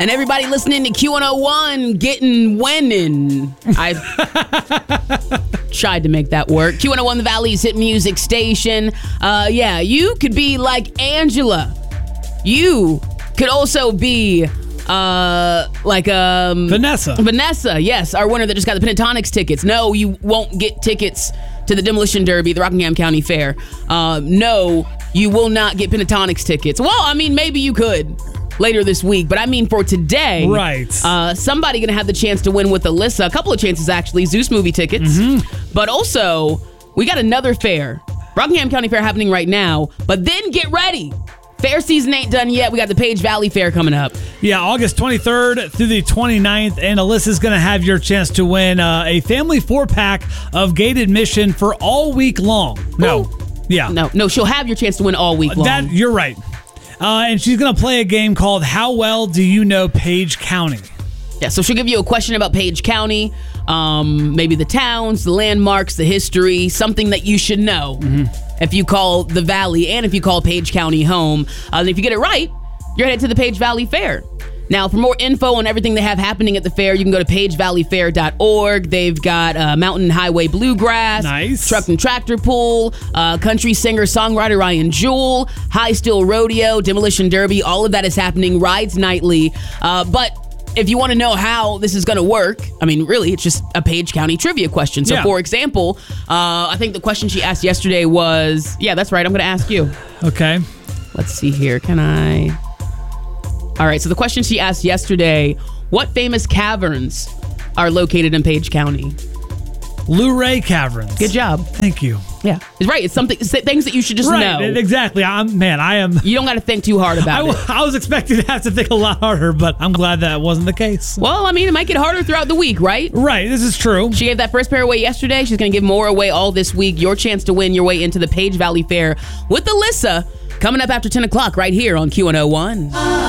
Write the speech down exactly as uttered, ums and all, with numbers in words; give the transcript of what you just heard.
And everybody listening to Q one oh one getting winning. I tried to make that work. Q one oh one, the Valley's hit music station. Uh, yeah, you could be like Angela. You could also be uh, like um, Vanessa. Vanessa, yes, our winner that just got the Pentatonics tickets. No, you won't get tickets to the Demolition Derby, the Rockingham County Fair. Uh, no, you will not get Pentatonics tickets. Well, I mean, maybe you could later this week, but I mean for today, right? Uh, somebody gonna have the chance to win with Alyssa. A couple of chances actually. Zeus movie tickets, mm-hmm. but also we got another fair, Rockingham County Fair happening right now. But then get ready, fair season ain't done yet. We got the Page Valley Fair coming up. Yeah, August twenty-third through the twenty-ninth, and Alyssa's gonna have your chance to win uh, a family four pack of gate admission for all week long. No, Ooh. yeah, no, no. She'll have your chance to win all week long. That you're right. Uh, and she's going to play a game called How Well Do You Know Page County? Yeah, so she'll give you a question about Page County, um, maybe the towns, the landmarks, the history, something that you should know mm-hmm. if you call the Valley and if you call Page County home. Uh, and if you get it right, you're headed to the Page Valley Fair. Now, for more info on everything they have happening at the fair, you can go to page valley fair dot org. They've got uh, Mountain Highway Bluegrass, nice. Truck and Tractor Pull, uh, country singer-songwriter Ryan Jewell, High Steel Rodeo, Demolition Derby. All of that is happening, rides nightly. Uh, but if you want to know how this is going to work, I mean, really, it's just a Page County trivia question. So, yeah. for example, uh, I think the question she asked yesterday was, yeah, that's right, I'm going to ask you. Okay. Let's see here. Can I... All right, so the question she asked yesterday, what famous caverns are located in Page County? Luray Caverns. Good job. Thank you. Yeah, it's right. It's something. It's things that you should just right, know. Exactly. I'm man. I am. You don't got to think too hard about I, it. I was expecting to have to think a lot harder, but I'm glad that wasn't the case. Well, I mean, it might get harder throughout the week, right? Right. This is true. She gave that first pair away yesterday. She's going to give more away all this week. Your chance to win your way into the Page Valley Fair with Alyssa coming up after ten o'clock right here on Q one oh one.